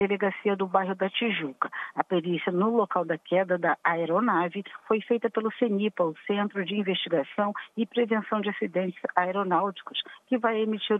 Delegacia do bairro da Tijuca. A perícia no local da queda da aeronave foi feita pelo CENIPA, o Centro de Investigação e Prevenção de Acidentes Aeronáuticos, que vai emitir